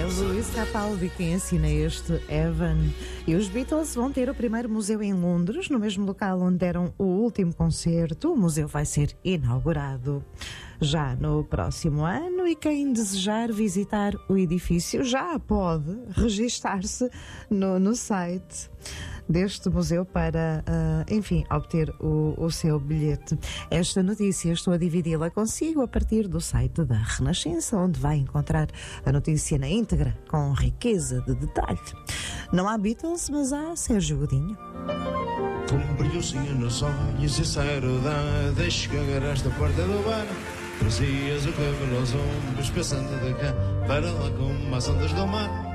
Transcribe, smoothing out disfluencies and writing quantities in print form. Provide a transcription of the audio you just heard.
Luís Capaldi quem assina este Evan. E os Beatles vão ter o primeiro museu em Londres, no mesmo local onde deram o último concerto. O museu vai ser inaugurado já no próximo ano e quem desejar visitar o edifício já pode registar-se no site deste museu para, enfim, obter o seu bilhete. Esta notícia estou a dividi-la consigo a partir do site da Renascença, onde vai encontrar a notícia na íntegra, com riqueza de detalhe. Não há Beatles, mas há Sérgio Godinho. Um brilhozinho nos olhos e saudade, deixa cagar esta porta do bar. Trazias o cabelo aos ombros, pensando de cá para lá como as ondas do mar.